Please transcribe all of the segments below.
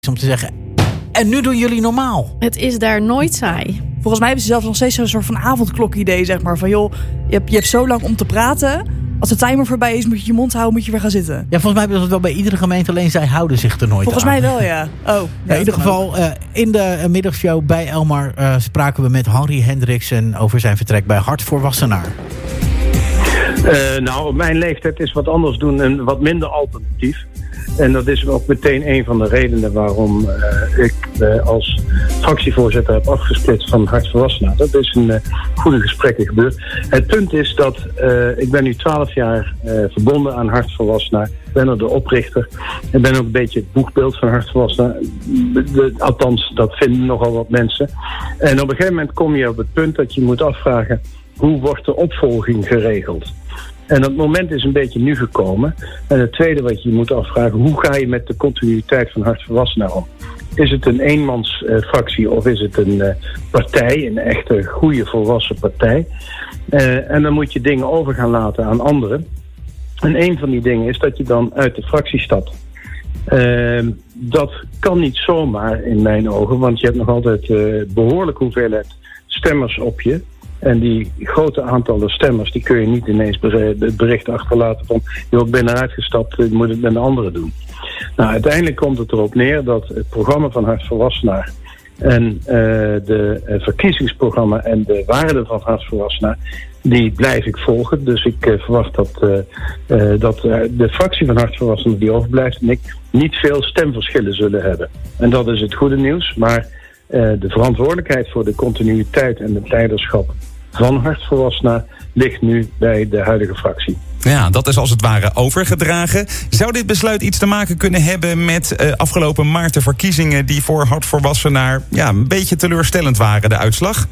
om te zeggen, en nu doen jullie normaal. Het is daar nooit saai. Volgens mij hebben ze zelfs nog steeds zo'n soort van avondklok-idee, zeg maar. Van joh, je hebt zo lang om te praten. Als de timer voorbij is, moet je je mond houden, moet je weer gaan zitten. Ja, volgens mij hebben ze het wel bij iedere gemeente, alleen zij houden zich er nooit volgens aan. Volgens mij wel, ja. Oh, in ieder geval, in de middagshow bij Elmar spraken we met Harry Hendriksen over zijn vertrek bij Hart voor Wassenaar. Op mijn leeftijd is wat anders doen en wat minder alternatief. En dat is ook meteen een van de redenen waarom ik als fractievoorzitter heb afgesplitst van Hart voor Wassenaar. Dat is in goede gesprekken gebeurd. Het punt is dat ik ben nu 12 jaar verbonden aan Hart voor Wassenaar. Ik ben er de oprichter. Ik ben ook een beetje het boegbeeld van Hart voor Wassenaar. Althans, dat vinden nogal wat mensen. En op een gegeven moment kom je op het punt dat je moet afvragen, hoe wordt de opvolging geregeld? En dat moment is een beetje nu gekomen. En het tweede wat je moet afvragen, hoe ga je met de continuïteit van Hart voor Wassenaar om? Is het een eenmansfractie of is het een partij, een echte goede volwassen partij? En dan moet je dingen over gaan laten aan anderen. En een van die dingen is dat je dan uit de fractie stapt. Dat kan niet zomaar in mijn ogen, want je hebt nog altijd behoorlijke hoeveelheid stemmers op je. En die grote aantallen stemmers, die kun je niet ineens het bericht achterlaten van joh, ik ben eruit gestapt, ik moet het met een andere doen. Nou, uiteindelijk komt het erop neer dat het programma van Hart voor Wassenaar en de verkiezingsprogramma en de waarden van Hart voor Wassenaar, die blijf ik volgen. Dus ik verwacht dat de fractie van Hart voor Wassenaar die overblijft en ik niet veel stemverschillen zullen hebben. En dat is het goede nieuws, maar de verantwoordelijkheid voor de continuïteit en het leiderschap van Hart voor Wassenaar ligt nu bij de huidige fractie. Ja, dat is als het ware overgedragen. Zou dit besluit iets te maken kunnen hebben met afgelopen maart de verkiezingen die voor Hart voor Wassenaar een beetje teleurstellend waren, de uitslag?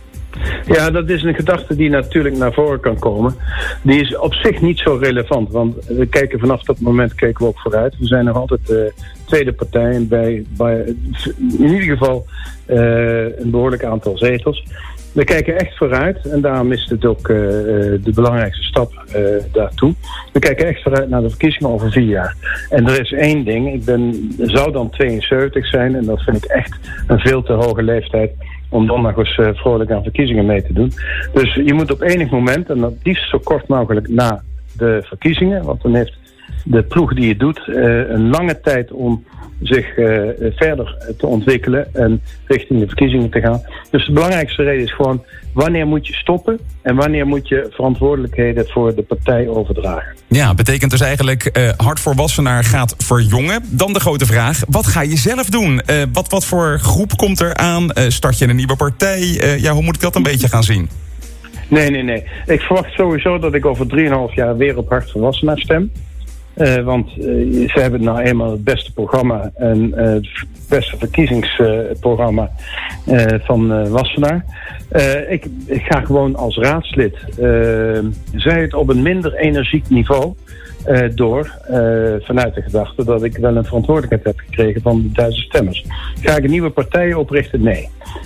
Ja, dat is een gedachte die natuurlijk naar voren kan komen. Die is op zich niet zo relevant, want we kijken vanaf dat moment kijken we ook vooruit. We zijn nog altijd de tweede partij en bij in ieder geval een behoorlijk aantal zetels. We kijken echt vooruit en daarom is het ook de belangrijkste stap daartoe. We kijken echt vooruit naar de verkiezingen over 4 jaar. En er is één ding, ik zou dan 72 zijn en dat vind ik echt een veel te hoge leeftijd om dan nog eens vrolijk aan verkiezingen mee te doen. Dus je moet op enig moment, en dat liefst zo kort mogelijk na de verkiezingen, want dan heeft de ploeg die het doet een lange tijd om zich verder te ontwikkelen en richting de verkiezingen te gaan. Dus de belangrijkste reden is gewoon, wanneer moet je stoppen en wanneer moet je verantwoordelijkheden voor de partij overdragen? Ja, betekent dus eigenlijk Hart voor Wassenaar gaat verjongen. Dan de grote vraag, wat ga je zelf doen? Wat voor groep komt er aan? Start je een nieuwe partij? Hoe moet ik dat een beetje gaan zien? Nee. Ik verwacht sowieso dat ik over 3,5 jaar weer op Hart voor Wassenaar stem. Want ze hebben nou eenmaal het beste programma en het beste verkiezingsprogramma van Wassenaar. Ik ga gewoon als raadslid, zij het op een minder energiek niveau, vanuit de gedachte dat ik wel een verantwoordelijkheid heb gekregen van de Duitse stemmers. Ga ik een nieuwe partij oprichten? Nee.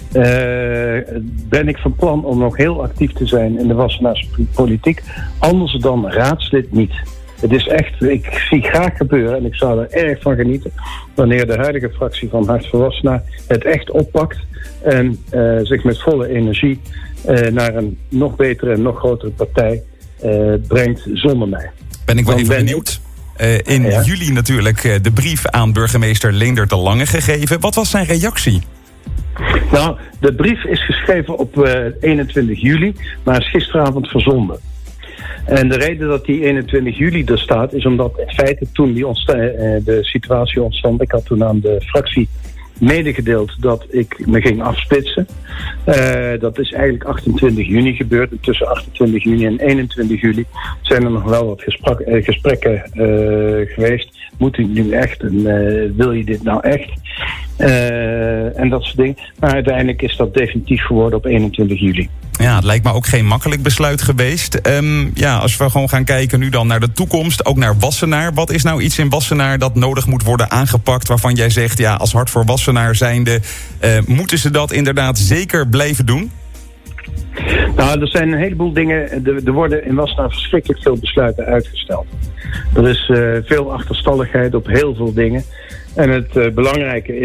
Ben ik van plan om nog heel actief te zijn in de Wassenaarse politiek? Anders dan raadslid niet. Het is echt, ik zie graag gebeuren en ik zou er erg van genieten wanneer de huidige fractie van Hart voor Wassenaar het echt oppakt en zich met volle energie naar een nog betere en nog grotere partij brengt zonder mij. Ben ik wel even benieuwd. In juli natuurlijk de brief aan burgemeester Leendert de Lange gegeven. Wat was zijn reactie? Nou, de brief is geschreven op 21 juli, maar is gisteravond verzonden. En de reden dat die 21 juli er staat, is omdat in feite toen de situatie ontstond, ik had toen aan de fractie medegedeeld dat ik me ging afsplitsen. Dat is eigenlijk 28 juni gebeurd. En tussen 28 juni en 21 juli zijn er nog wel wat gesprekken geweest. Moet u nu echt en wil je dit nou echt? En dat soort dingen. Maar uiteindelijk is dat definitief geworden op 21 juli. Ja, het lijkt me ook geen makkelijk besluit geweest. Als we gewoon gaan kijken nu dan naar de toekomst, ook naar Wassenaar. Wat is nou iets in Wassenaar dat nodig moet worden aangepakt, waarvan jij zegt, als Hart voor Wassenaar zijnde, moeten ze dat inderdaad zeker blijven doen? Nou, er zijn een heleboel dingen. Er worden in Wassenaar verschrikkelijk veel besluiten uitgesteld. Er is veel achterstalligheid op heel veel dingen. En het belangrijke